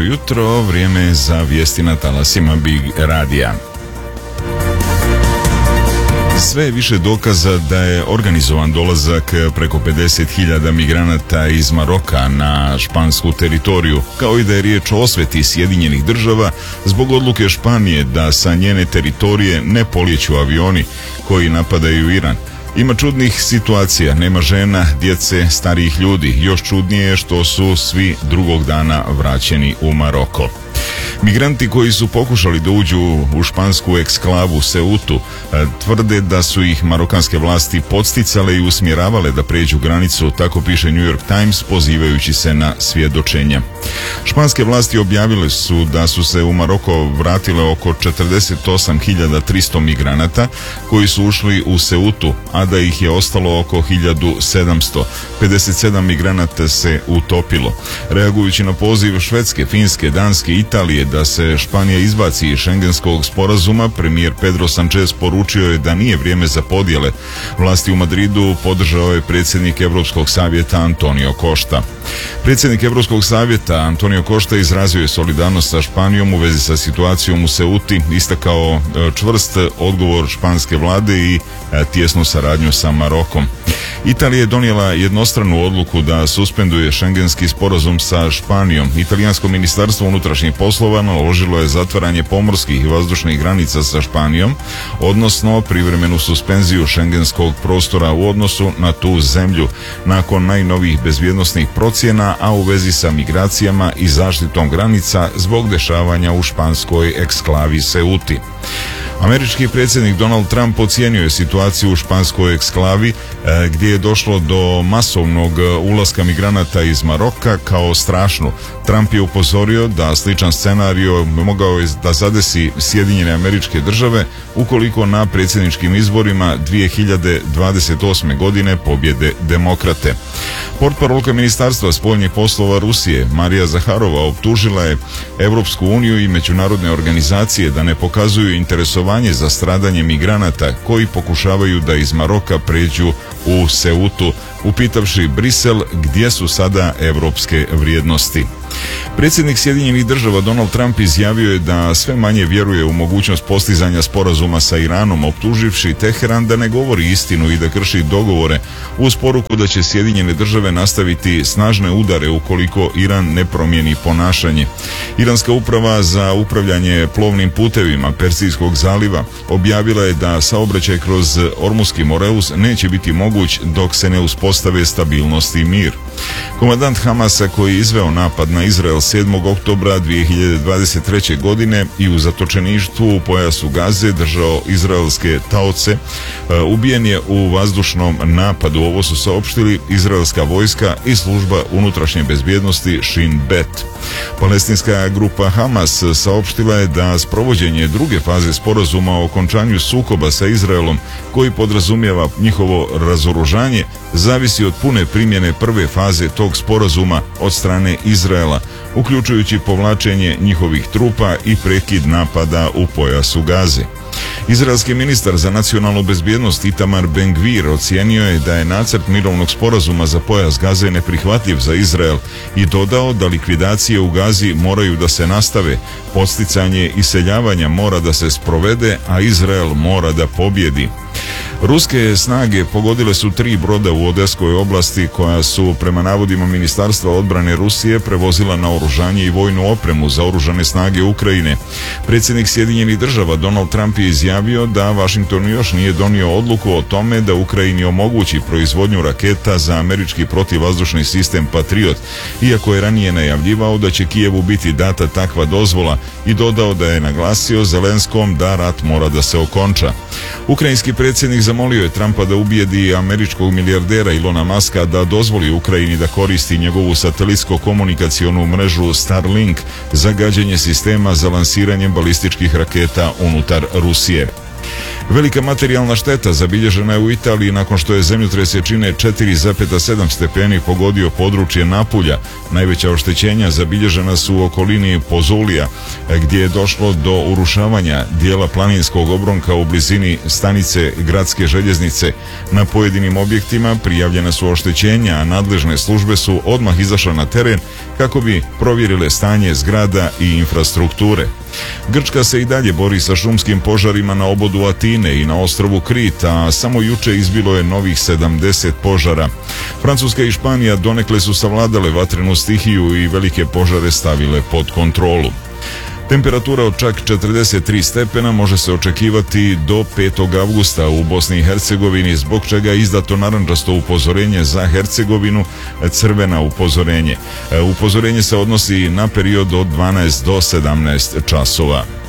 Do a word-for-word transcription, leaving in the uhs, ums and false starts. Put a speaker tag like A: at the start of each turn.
A: Dobro jutro, vrijeme za vijesti na talasima Big Radija. Sve je više dokaza da je organizovan dolazak preko pedeset hiljada migranata iz Maroka na špansku teritoriju, kao i da je riječ o osveti Sjedinjenih država zbog odluke Španije da sa njene teritorije ne polijeću avioni koji napadaju Iran. Ima čudnih situacija, nema žena, djece, starijih ljudi. Još čudnije je što su svi drugog dana vraćeni u Maroko. Migranti koji su pokušali da uđu u špansku eksklavu Ceutu tvrde da su ih marokanske vlasti podsticale i usmjeravale da pređu granicu, tako piše New York Times pozivajući se na svjedočenja. Španske vlasti objavile su da su se u Maroko vratile oko četrdeset osam hiljada tristo migranata koji su ušli u Ceutu, a da ih je ostalo oko hiljadu sedamsto. pedeset sedam migranata se utopilo. Reagujući na poziv Švedske, Finske, Danske i Italije da se Španija izbaci iz šengenskog sporazuma, premijer Pedro Sanchez poručio je da nije vrijeme za podjele. Vlasti u Madridu podržao je predsjednik Europskog savjeta Antonio Costa. Predsjednik Europskog savjeta Antonio Costa izrazio je solidarnost sa Španijom u vezi sa situacijom u Ceuti, istakao čvrst odgovor španske vlade i tjesnu saradnju sa Marokom. Italija je donijela jednostranu odluku da suspenduje šengenski sporazum sa Španijom. Italijansko ministarstvo unutrašnjih poslova naložilo je zatvaranje pomorskih i vazdušnih granica sa Španijom, odnosno privremenu suspenziju šengenskog prostora u odnosu na tu zemlju nakon najnovijih bezbjednosnih procjena, a u vezi sa migracijama i zaštitom granica zbog dešavanja u španskoj eksklavi Ceuti. Američki predsjednik Donald Trump ocijenio je situaciju u španskoj eksklavi e, gdje je došlo do masovnog ulaska migranata iz Maroka kao strašnu. Trump je upozorio da sličan scenario mogao je da zadesi Sjedinjene Američke Države ukoliko na predsjedničkim izborima dvije hiljade dvadeset osme. godine pobjede demokrate. Portparolka Ministarstva spoljnih poslova Rusije Marija Zaharova optužila je Europsku uniju i međunarodne organizacije da ne pokazuju interesovanje za stradanje migranata koji pokušavaju da iz Maroka pređu u Ceutu, upitavši Brisel gdje su sada europske vrijednosti. Predsjednik Sjedinjenih država Donald Trump izjavio je da sve manje vjeruje u mogućnost postizanja sporazuma sa Iranom, optuživši Teheran da ne govori istinu i da krši dogovore, uz poruku da će Sjedinjene države nastaviti snažne udare ukoliko Iran ne promijeni ponašanje. Iranska uprava za upravljanje plovnim putevima Persijskog zaliva objavila je da saobraćaj kroz Ormuski Moreus neće biti moguć dok se ne uspostave stabilnost i mir. Komandant Hamasa koji je izveo napad na Izrael sedmog oktobra dvije hiljade dvadeset treće. godine i u zatočeništvu u pojasu Gaze držao izraelske taoce, ubijen je u vazdušnom napadu. Ovo su saopštili izraelska vojska i služba unutrašnje bezbjednosti Shin Bet. Palestinska grupa Hamas saopštila je da sprovođenje druge faze sporazuma o okončanju sukoba sa Izraelom, koji podrazumijeva njihovo razoružanje, zavisi od pune primjene prve faze tog sporazuma od strane Izraela, uključujući povlačenje njihovih trupa i prekid napada u pojasu Gaze. Izraelski ministar za nacionalnu bezbjednost Itamar Ben-Gvir ocijenio je da je nacrt mirovnog sporazuma za pojas Gaze neprihvatljiv za Izrael i dodao da likvidacije u Gazi moraju da se nastave, podsticanje iseljavanja mora da se sprovede, a Izrael mora da pobjedi. Ruske snage pogodile su tri broda u Odeskoj oblasti koja su, prema navodima Ministarstva odbrane Rusije, prevozila naoružanje i vojnu opremu za oružane snage Ukrajine. Predsjednik Sjedinjenih država Donald Trump je izjavio da Washington još nije donio odluku o tome da Ukrajini omogući proizvodnju raketa za američki protivvazdušni sistem Patriot, iako je ranije najavljivao da će Kijevu biti data takva dozvola i dodao da je naglasio Zelenskom da rat mora da se okonča. Ukrajinski predsjednik zamolio je Trumpa da ubijedi američkog milijardera Ilona Muska da dozvoli Ukrajini da koristi njegovu satelitsko-komunikacionu mrežu Starlink za gađanje sistema za lansiranjem balističkih raketa unutar Rusije. Velika materijalna šteta zabilježena je u Italiji nakon što je zemljotres jačine četiri zarez sedam stepeni pogodio područje Napulja. Najveća oštećenja zabilježena su u okolini Pozulija, gdje je došlo do urušavanja dijela planinskog obronka u blizini stanice gradske željeznice. Na pojedinim objektima prijavljena su oštećenja, a nadležne službe su odmah izašle na teren kako bi provjerile stanje zgrada i infrastrukture. Grčka se i dalje bori sa šumskim požarima na obodu Atine i na ostrvu Krit, a samo juče izbilo je novih sedamdeset požara. Francuska i Španija donekle su savladale vatrenu stihiju i velike požare stavile pod kontrolu. Temperatura od čak četrdeset tri stepena može se očekivati do petog avgusta u Bosni i Hercegovini, zbog čega je izdato narandžasto upozorenje za Hercegovinu, crvena upozorenje. Upozorenje se odnosi na period od dvanaest do sedamnaest časova.